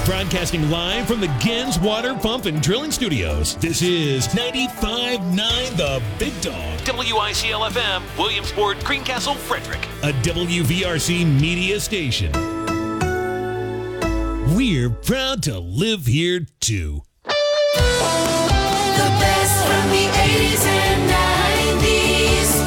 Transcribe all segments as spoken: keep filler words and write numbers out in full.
Broadcasting live from the Gens Water Pump and Drilling Studios, this is ninety-five point nine The Big Dog. W I C L F M, Williamsport, Greencastle, Frederick. A W V R C media station. We're proud to live here, too. The best from the eighties and nineties.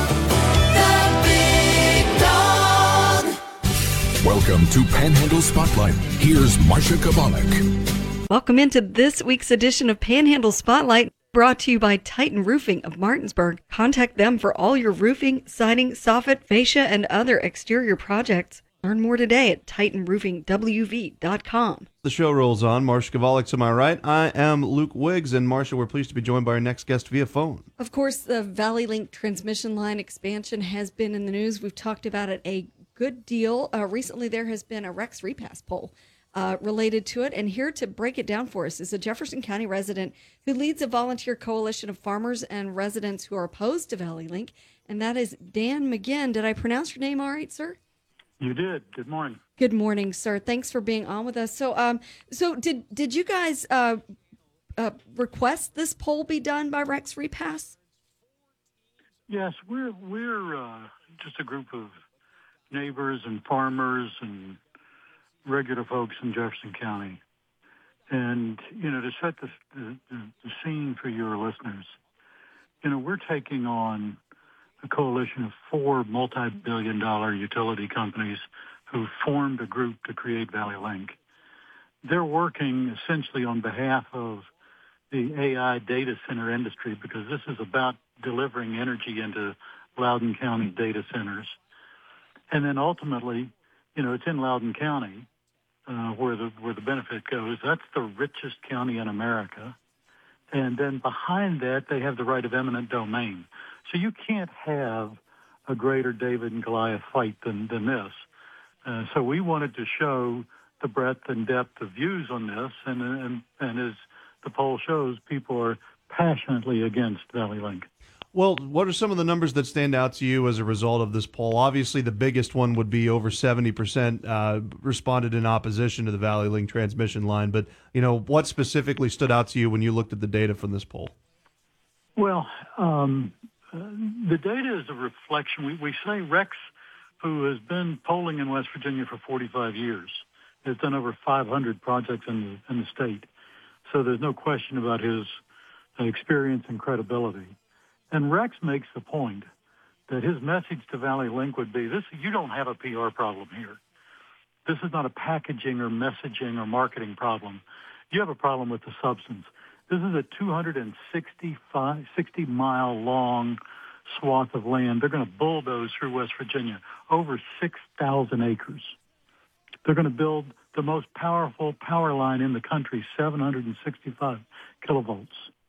The Big Dog. Welcome to Panhandle Spotlight. Here's Marsha Kabalik. Welcome into this week's edition of Panhandle Spotlight, brought to you by Titan Roofing of Martinsburg. Contact them for all your roofing, siding, soffit, fascia, and other exterior projects. Learn more today at titan roofing w v dot com. The show rolls on. Marsha Kavalik to my right. I am Luke Wiggs, and Marsha, we're pleased to be joined by our next guest via phone. Of course, the Valley Link transmission line expansion has been in the news. We've talked about it a good deal. Uh, recently, there has been a Rex Repass poll uh, related to it, and here to break it down for us is a Jefferson County resident who leads a volunteer coalition of farmers and residents who are opposed to Valley Link, and that is Dan McGinn. Did I pronounce your name all right, sir? You did. Good morning. Good morning, sir. Thanks for being on with us. So, um, so did did you guys uh, uh, request this poll be done by Rex Repass? Yes, we're we're uh, just a group of neighbors and farmers and regular folks in Jefferson County, and you know, to set the the, the scene for your listeners, you know, we're taking on a coalition of four multi-billion dollar utility companies who formed a group to create Valley Link. They're working essentially on behalf of the A I data center industry because this is about delivering energy into Loudoun County data centers. And then ultimately, you know, it's in Loudoun County uh, where the where the benefit goes. That's the richest county in America. And then behind that, they have the right of eminent domain. So you can't have a greater David and Goliath fight than, than this. Uh, so we wanted to show the breadth and depth of views on this, and, and, and as the poll shows, people are passionately against Valley Link. Well, what are some of the numbers that stand out to you as a result of this poll? Obviously, the biggest one would be over seventy percent uh, responded in opposition to the Valley Link transmission line. But, you know, what specifically stood out to you when you looked at the data from this poll? Well, um, uh, the data is a reflection. We, we say Rex, who has been polling in West Virginia for forty-five years, has done over five hundred projects in the, in the state. So there's no question about his uh, experience and credibility. And Rex makes the point that his message to Valley Link would be, "This, you don't have a P R problem here. This is not a packaging or messaging or marketing problem. You have a problem with the substance. This is a two hundred sixty-five, sixty mile long swath of land. They're going to bulldoze through West Virginia, over six thousand acres. They're going to build the most powerful power line in the country, seven hundred sixty-five kilovolts.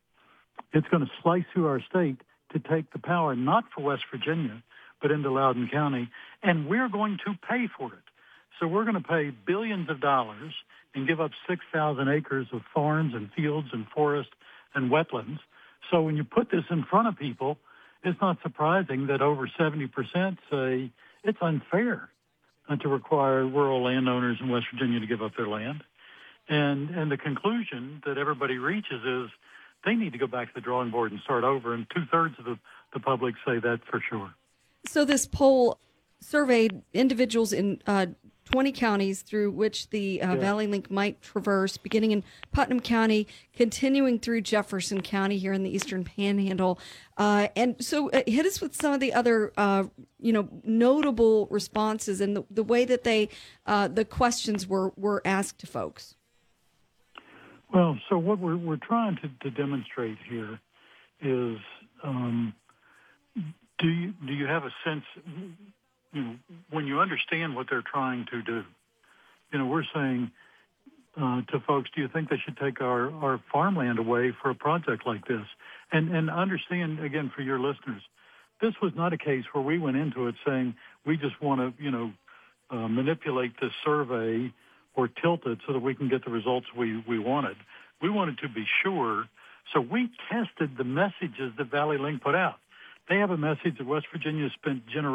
It's going to slice through our state to take the power, not for West Virginia, but into Loudoun County, and we're going to pay for it. So we're going to pay billions of dollars and give up six thousand acres of farms and fields and forests and wetlands. So when you put this in front of people, it's not surprising that over seventy percent say it's unfair to require rural landowners in West Virginia to give up their land. And, and the conclusion that everybody reaches is they need to go back to the drawing board and start over, and two-thirds of the, the public say that for sure. So this poll surveyed individuals in uh, twenty counties through which the uh, Yeah. Valley Link might traverse, beginning in Putnam County, continuing through Jefferson County here in the Eastern Panhandle. Uh, and so uh, hit us with some of the other, uh, you know, notable responses and the, the way that they, uh, the questions were, were asked to folks. Well, so what we're, we're trying to, to demonstrate here is, um, do you do you have a sense, you know, when you understand what they're trying to do? You know, we're saying uh, to folks, do you think they should take our, our farmland away for a project like this? And and understand, again, for your listeners, this was not a case where we went into it saying we just want to, you know, uh, manipulate this survey or tilt it so that we can get the results we, we wanted. We wanted to be sure, so we tested the messages that Valley Link put out. They have a message that West Virginia spent generations